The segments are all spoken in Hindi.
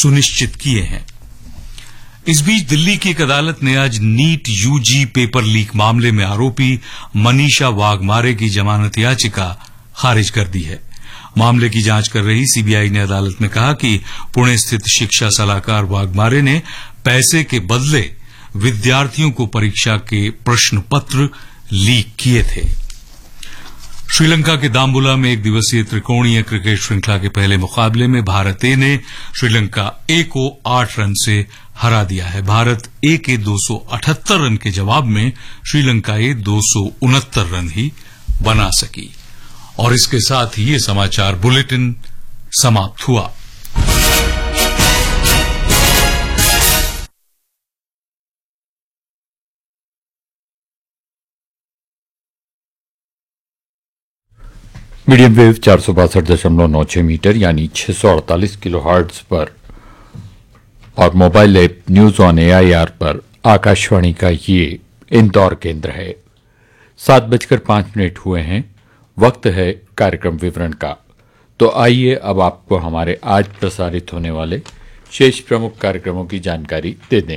सुनिश्चित किए हैं। इस बीच दिल्ली की एक अदालत ने आज नीट यूजी पेपर लीक मामले में आरोपी मनीषा वाघमारे की जमानत याचिका खारिज कर दी है। मामले की जांच कर रही सीबीआई ने अदालत में कहा कि पुणे स्थित शिक्षा सलाहकार वाघमारे ने पैसे के बदले विद्यार्थियों को परीक्षा के प्रश्न पत्र लीक किए थे। श्रीलंका के दाम्बुला में एक दिवसीय त्रिकोणीय क्रिकेट श्रृंखला के पहले मुकाबले में भारत ए ने श्रीलंका ए को 8 रन से हरा दिया है। भारत ए के 278 रन के जवाब में श्रीलंका ए 269 रन ही बना सकी। और इसके साथ ही ये समाचार बुलेटिन समाप्त हुआ। मीडियम वेव 462.96 मीटर यानी 648 किलोहर्ट्ज पर और mobile app news on AIR पर आकाशवाणी का ये इंदौर केंद्र है। 7:05 हुए हैं। वक्त है कार्यक्रम विवरण का। तो आइए अब आपको हमारे आज प्रसारित होने वाले शेष प्रमुख कार्यक्रमों की जानकारी दे दें।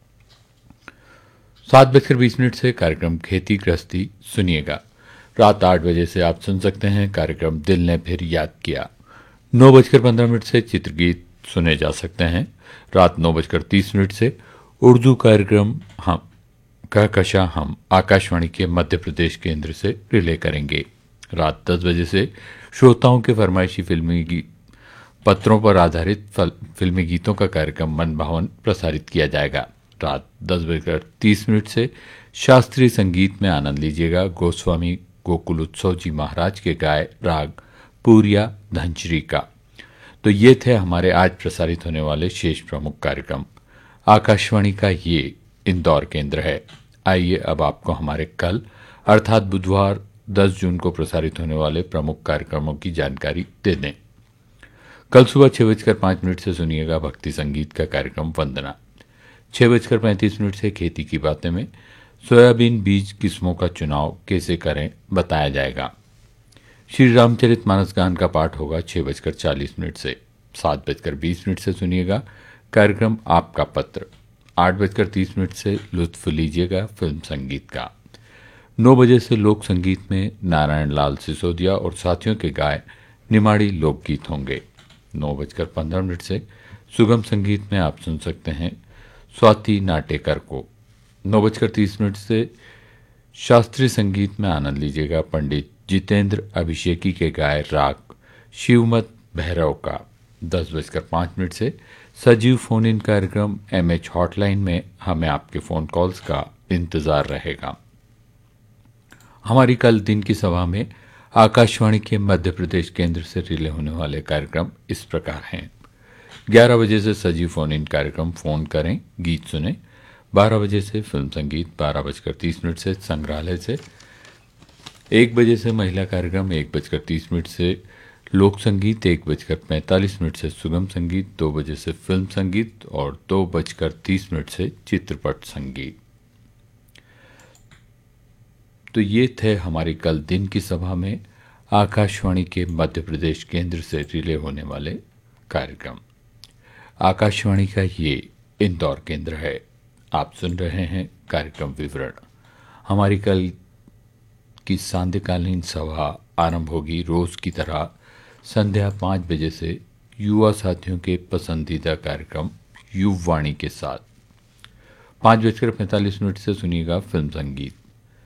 7:20 से कार्यक्रम खेती गृहस्थी सुनिएगा। रात 8 बजे से आप सुन सकते हैं कार्यक्रम दिल ने फिर याद किया। 9:15 से चित्रगीत सुने जा सकते हैं। रात 9:30 से उर्दू कार्यक्रम हम कहकशा हम आकाशवाणी के मध्य प्रदेश केंद्र से रिले करेंगे। रात 10 बजे से श्रोताओं के फरमाइशी फिल्मी पत्रों पर आधारित फिल्मी गीतों का कार्यक्रम मन भावन प्रसारित किया जाएगा। रात 10:30 से शास्त्रीय संगीत में आनंद लीजिएगा। गोस्वामी गोकुल उत्सव जी महाराज के गाए राग पूरिया धनश्री का। तो ये थे हमारे आज प्रसारित होने वाले शेष प्रमुख कार्यक्रम। आकाशवाणी का ये इंदौर केंद्र है। आइए अब आपको हमारे कल अर्थात बुधवार 10 जून को प्रसारित होने वाले प्रमुख कार्यक्रमों की जानकारी दे दें। कल सुबह 6:05 से सुनिएगा भक्ति संगीत का कार्यक्रम वंदना। 6:35 से खेती की बातें में सोयाबीन बीज किस्मों का चुनाव कैसे करें बताया जाएगा। श्री रामचरितमानस गान का पाठ होगा 6:40 से। 7:20 से सुनिएगा कार्यक्रम आपका पत्र। 8:30 से लुत्फ लीजिएगा फिल्म संगीत का। 9 बजे से लोक संगीत में नारायण लाल सिसोदिया और साथियों के गाए निमाड़ी लोकगीत होंगे। 9:15 से सुगम संगीत में आप सुन सकते हैं स्वाति नाटेकर को। 9:30 से शास्त्रीय संगीत में आनंद लीजिएगा पंडित जितेंद्र अभिषेकी के गाए राग शिवमत भैरव का। 10:05 से सजीव फोन इन कार्यक्रम एमएच हॉटलाइन में हमें आपके फोन कॉल्स का इंतजार रहेगा। हमारी कल दिन की सभा में आकाशवाणी के मध्य प्रदेश केंद्र से रिले होने वाले कार्यक्रम इस प्रकार हैं। 11 बजे से सजीव फोन इन कार्यक्रम फोन करें गीत सुने। 12 बजे से फिल्म संगीत। 12:30 से संग्रहालय से। 1 बजे से महिला कार्यक्रम। 1:30 से लोक संगीत। 1:45 से सुगम संगीत। 2 बजे से फिल्म संगीत और 2:30 से चित्रपट संगीत। तो ये थे हमारी कल दिन की सभा में आकाशवाणी के मध्य प्रदेश केंद्र से रिले होने वाले कार्यक्रम। आकाशवाणी का ये इंदौर केंद्र है। आप सुन रहे हैं कार्यक्रम विवरण। हमारी कल की सांध्यकालीन सभा आरंभ होगी रोज की तरह संध्या 5 बजे से युवा साथियों के पसंदीदा कार्यक्रम युववाणी के साथ। 5:45 से सुनिएगा फिल्म संगीत।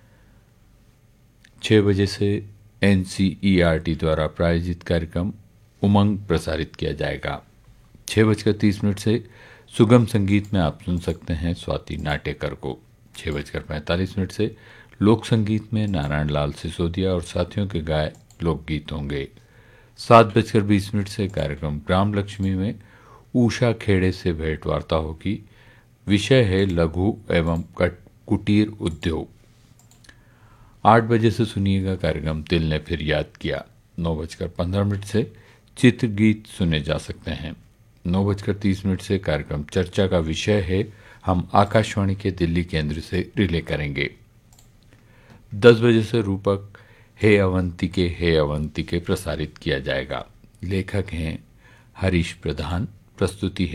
6 बजे से एनसीईआरटी द्वारा प्रायोजित कार्यक्रम उमंग प्रसारित किया जाएगा। 6:30 से सुगम संगीत में आप सुन सकते हैं स्वाति नाटेकर को। 6:45 से लोक संगीत में नारायण लाल सिसोदिया और साथियों के गाए लोकगीत होंगे। 7:20 से कार्यक्रम ग्राम लक्ष्मी में उषा खेड़े से भेंटवार्ता होगी। विषय है लघु एवं कुटीर उद्योग। 8 बजे से सुनिएगा कार्यक्रम दिल ने फिर याद किया। 9:15 से चित्रगीत सुने जा सकते हैं। 9:30 से कार्यक्रम चर्चा का विषय है हम आकाशवाणी के दिल्ली केंद्र से रिले करेंगे। 10 बजे से रूपक हे अवंतिके प्रसारित किया जाएगा। लेखक हैं हरीश प्रधान। प्रस्तुति है